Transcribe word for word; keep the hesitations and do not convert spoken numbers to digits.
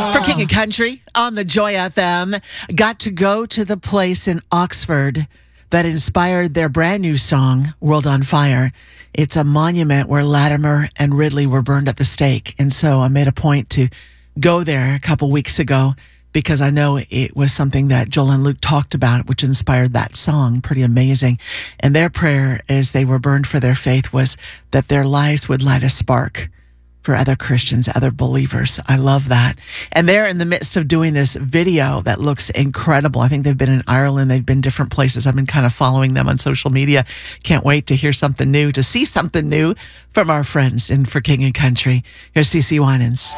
For King and Country on the Joy F M. Got to go to the place in Oxford that inspired their brand new song, World on Fire. It's a monument where Latimer and Ridley were burned at the stake. And so I made a point to go there a couple weeks ago because I know it was something that Joel and Luke talked about, which inspired that song. Pretty amazing. And their prayer as they were burned for their faith was that their lives would light a spark for other Christians, other believers. I love that. And they're in the midst of doing this video that looks incredible. I think they've been in Ireland. They've been different places. I've been kind of following them on social media. Can't wait to hear something new, to see something new from our friends in For King and Country. Here's CeCe Winans.